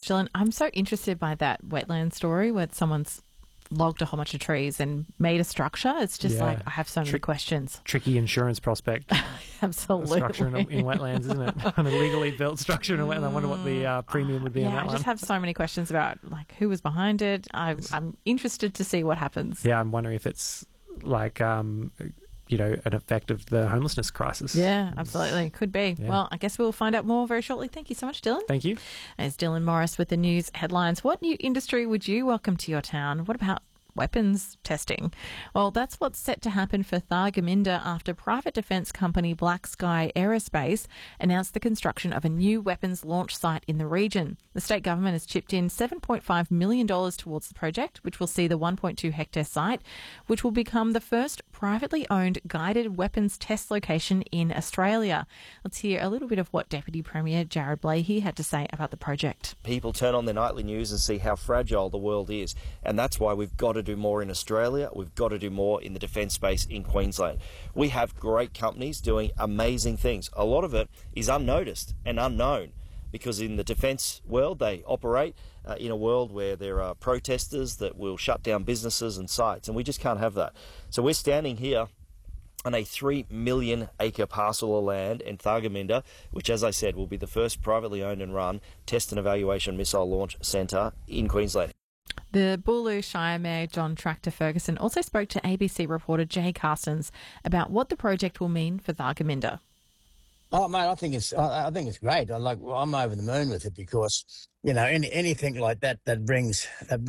Dylan. I'm so interested by that wetland story where someone's logged a whole bunch of trees and made a structure. It's just like, I have so many questions. Tricky insurance prospect. Absolutely. A structure in wetlands, isn't it? An illegally built structure in a wetland. I wonder what the premium would be on that one. I just have so many questions about like who was behind it. I'm interested to see what happens. Yeah, I'm wondering if it's like an effect of the homelessness crisis. Yeah, absolutely. Could be. Yeah. Well, I guess we'll find out more very shortly. Thank you so much, Dylan. Thank you. As Dylan Morris with the news headlines. What new industry would you welcome to your town? What about weapons testing? Well, that's what's set to happen for Thargomindah after private defence company Black Sky Aerospace announced the construction of a new weapons launch site in the region. The state government has chipped in $7.5 million towards the project, which will see the 1.2 hectare site, which will become the first privately owned guided weapons test location in Australia. Let's hear a little bit of what Deputy Premier Jared Blahey had to say about the project. People turn on their nightly news and see how fragile the world is, and that's why we've got to do more in Australia. We've got to do more in the defence space in Queensland. We have great companies doing amazing things. A lot of it is unnoticed and unknown because in the defence world they operate in a world where there are protesters that will shut down businesses and sites, and we just can't have that. So we're standing here on a 3 million acre parcel of land in Thargomindah, which, as I said, will be the first privately owned and run test and evaluation missile launch centre in Queensland. The Booloo Shire Mayor John Tractor Ferguson also spoke to ABC reporter Jay Carstens about what the project will mean for Thargomindah. Oh, mate, I think it's great. I'm over the moon with it because anything like that brings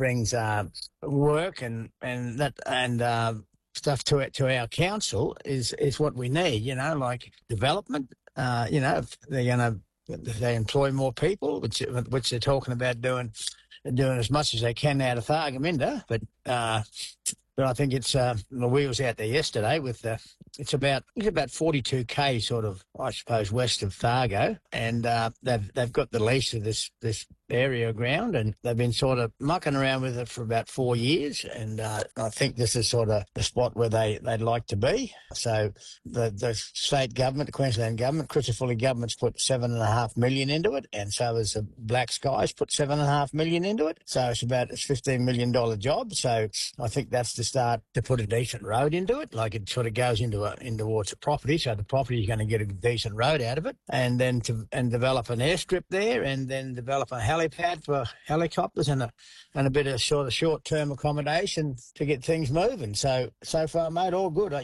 work and stuff to our council is what we need. Like development. If they employ more people, which they're talking about doing as much as they can out of Thargomindah, but I think it's the wheels out there yesterday with it's about 42k sort of, I suppose, west of Thargo, and they've got the lease of this area of ground, and they've been sort of mucking around with it for about 4 years, and I think this is sort of the spot where they'd like to be. So the state government, the Queensland government, Crisafulli government's put $7.5 million into it, and so has the Black Skies put $7.5 million into it. So it's $15 million job. So I think that's the start to put a decent road into it. Like it sort of goes towards a property, so the property is going to get a decent road out of it, and then develop an airstrip there, and then develop a helipad for helicopters and a bit of sort of short-term accommodation to get things moving. So far, mate, all good.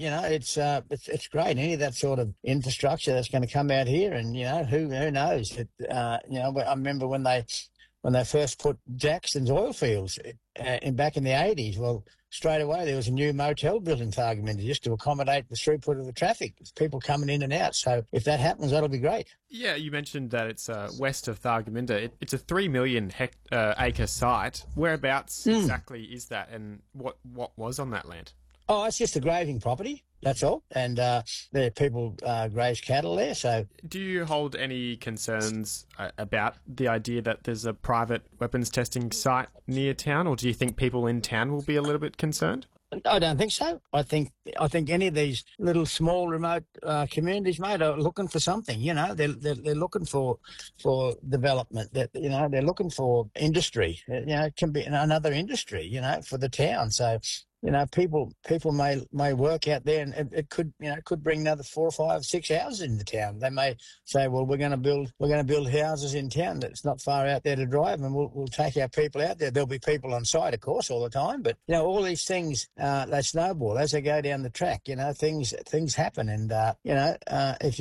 It's great. Any of that sort of infrastructure that's going to come out here, and who knows? I remember when they first put Jackson's oil fields back in the 80s. Well, straight away there was a new motel built in Thargomindah just to accommodate the throughput of the traffic. There's people coming in and out. So if that happens, that'll be great. Yeah, you mentioned that it's west of Thargomindah. It's a 3 million acre site. Whereabouts exactly is that, and what was on that land? Oh, it's just a grazing property. That's all. And there people graze cattle there. So, do you hold any concerns about the idea that there's a private weapons testing site near town, or do you think people in town will be a little bit concerned? I don't think so. I think any of these little small remote communities, mate, are looking for something. They're looking for development. They're looking for industry. It can be another industry. For the town. So. People may work out there, and it could bring another 4 or 5, 6 houses into town. They may say, well, we're going to build houses in town that's not far out there to drive, and we'll take our people out there. There'll be people on site, of course, all the time, but all these things they snowball as they go down the track. Things happen, and if you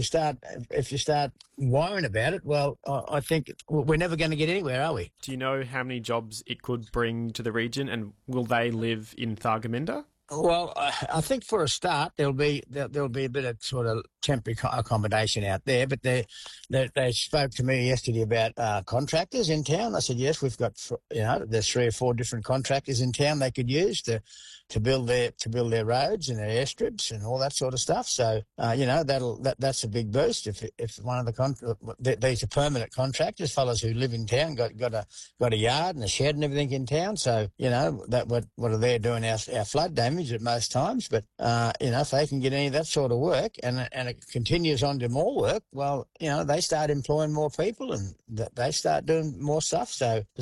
start worrying about it, well, I think we're never going to get anywhere, are we? Do you know how many jobs it could bring to the region, and will they live in Thargomindah? Well, I think for a start there'll be a bit of sort of temporary accommodation out there, but they spoke to me yesterday about contractors in town. I said yes, we've got there's 3 or 4 different contractors in town they could use to build their roads and their airstrips and all that sort of stuff. So that's a big boost if one of these are permanent contractors, fellas who live in town, got a yard and a shed and everything in town. So that what are they doing our flood damage at most times. But if they can get any of that sort of work and it continues on to more work, well, they start employing more people and they start doing more stuff. So